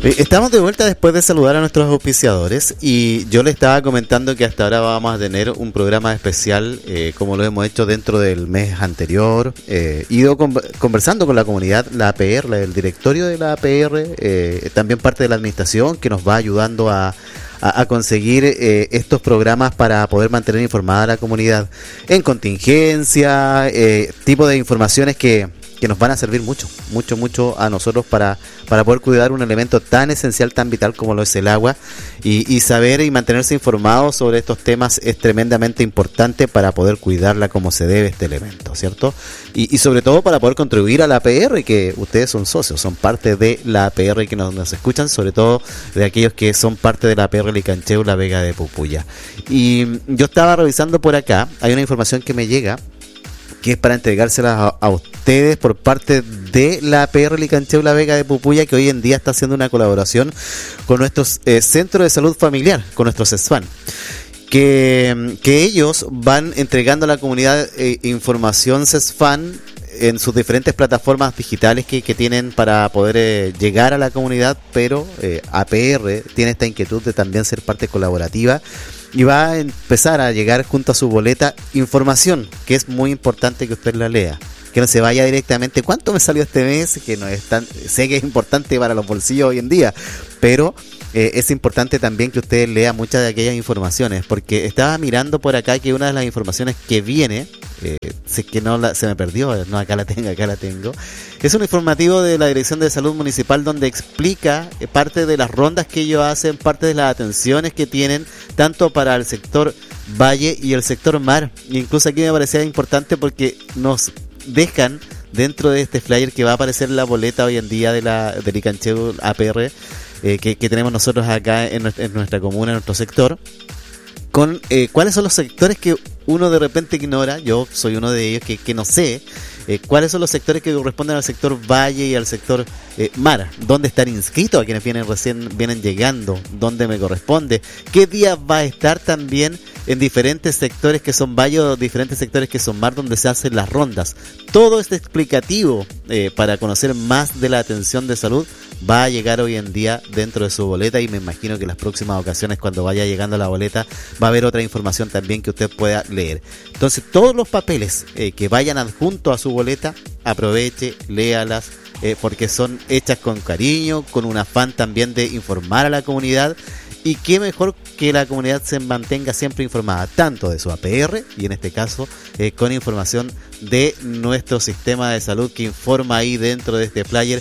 Estamos de vuelta después de saludar a nuestros auspiciadores y yo les estaba comentando que hasta ahora vamos a tener un programa especial como lo hemos hecho dentro del mes anterior, ido conversando con la comunidad, la APR, el directorio de la APR, también parte de la administración que nos va ayudando a conseguir estos programas para poder mantener informada a la comunidad en contingencia, tipo de informaciones que nos van a servir mucho a nosotros para poder cuidar un elemento tan esencial, tan vital como lo es el agua y saber y mantenerse informados sobre estos temas es tremendamente importante para poder cuidarla como se debe este elemento, ¿cierto? Y sobre todo para poder contribuir a la APR, que ustedes son socios, son parte de la APR que nos escuchan, sobre todo de aquellos que son parte de la APR Licancheu, La Vega de Pupuya. Y yo estaba revisando por acá, hay una información que me llega que es para entregárselas a ustedes por parte de la APR Licancheu La Vega de Pupuya, que hoy en día está haciendo una colaboración con nuestros centros de salud familiar, con nuestros CESFAN, que ellos van entregando a la comunidad información CESFAN en sus diferentes plataformas digitales que tienen para poder llegar a la comunidad, pero APR tiene esta inquietud de también ser parte colaborativa y va a empezar a llegar junto a su boleta información que es muy importante que usted la lea, que no se vaya directamente ¿cuánto me salió este mes? Que no es tan, sé que es importante para los bolsillos hoy en día, pero es importante también que usted lea muchas de aquellas informaciones, porque estaba mirando por acá que una de las informaciones que viene, sé que se me perdió, no, acá la tengo, es un informativo de la Dirección de Salud Municipal donde explica parte de las rondas que ellos hacen, parte de las atenciones que tienen, tanto para el sector valle y el sector mar. E incluso aquí me parecía importante porque nos dejan dentro de este flyer que va a aparecer en la boleta hoy en día de Licancheu APR, que tenemos nosotros acá en nuestra comuna, en nuestro sector, con cuáles son los sectores que uno de repente ignora. Yo soy uno de ellos que no sé cuáles son los sectores que corresponden al sector valle y al sector mar, dónde están inscritos a quienes vienen llegando, dónde me corresponde, qué día va a estar también en diferentes sectores que son valle o diferentes sectores que son mar, donde se hacen las rondas. Todo este explicativo para conocer más de la atención de salud va a llegar hoy en día dentro de su boleta, y me imagino que en las próximas ocasiones, cuando vaya llegando la boleta, va a haber otra información también que usted pueda leer. Entonces, todos los papeles que vayan adjuntos a su boleta, aproveche, léalas, porque son hechas con cariño, con un afán también de informar a la comunidad. Y qué mejor que la comunidad se mantenga siempre informada, tanto de su APR y en este caso con información de nuestro sistema de salud, que informa ahí dentro de este flyer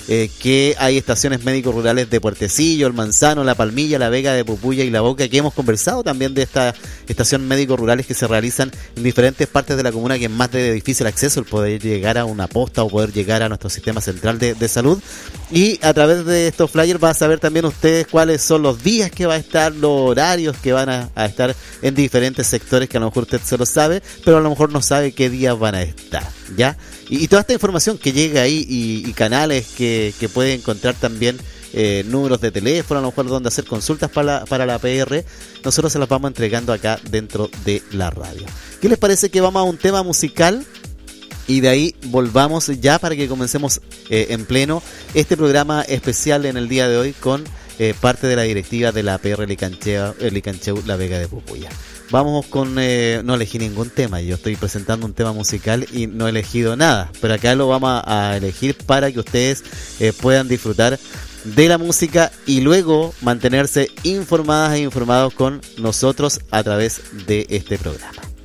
que hay estaciones médicos rurales de Puertecillo, El Manzano, La Palmilla, La Vega de Pupuya y La Boca, que hemos conversado también de estas estaciones médicos rurales que se realizan en diferentes partes de la comuna, que es más de difícil acceso el poder llegar a una posta o poder llegar a nuestro sistema central de salud. Y a través de estos flyers va a saber también ustedes cuáles son los días que va a estar, los horarios que van a estar en diferentes sectores, que a lo mejor usted se lo sabe, pero a lo mejor no sabe qué días van a estar, ¿ya? Y toda esta información que llega ahí y canales que puede encontrar también, números de teléfono, a lo mejor donde hacer consultas para la PR, nosotros se las vamos entregando acá dentro de la radio. ¿Qué les parece que vamos a un tema musical? Y de ahí volvamos ya para que comencemos en pleno este programa especial en el día de hoy con parte de la directiva de la APR Licancheu La Vega de Pupuya. Vamos con... no elegí ningún tema, yo estoy presentando un tema musical y no he elegido nada, pero acá lo vamos a elegir para que ustedes puedan disfrutar de la música y luego mantenerse informadas e informados con nosotros a través de este programa.